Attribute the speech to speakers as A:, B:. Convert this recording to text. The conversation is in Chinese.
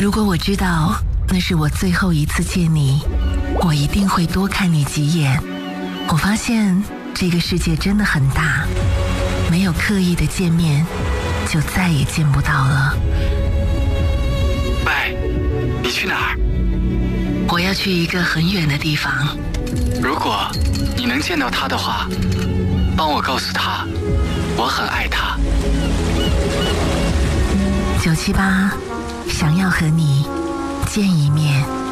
A: 如果我知道那是我最后一次见你，我一定会多看你几眼。我发现这个世界真的很大，没有刻意的见面，就再也见不到了。
B: 喂，你去哪儿？
A: 我要去一个很远的地方。
B: 如果你能见到他的话，帮我告诉他，我很爱他。
A: 978想要和你见一面。